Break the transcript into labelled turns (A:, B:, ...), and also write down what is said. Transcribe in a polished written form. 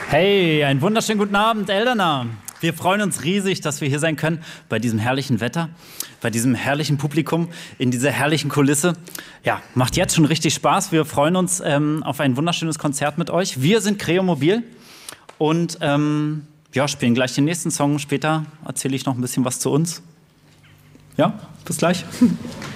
A: Hey, einen wunderschönen guten Abend, Eldona. Wir freuen uns riesig, dass wir hier sein können bei diesem herrlichen Wetter, bei diesem herrlichen Publikum, in dieser herrlichen Kulisse. Ja, macht jetzt schon richtig Spaß. Wir freuen uns auf ein wunderschönes Konzert mit euch. Wir sind Kreomobil und ja, spielen gleich den nächsten Song. Später erzähle ich noch ein bisschen was zu uns. Ja, bis gleich.